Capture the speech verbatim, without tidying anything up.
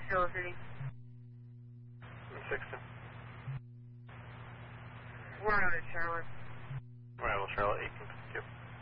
Kilo City. Sixteen. We're out of Charlotte. Arrival Charlotte, eighteen. Thank you.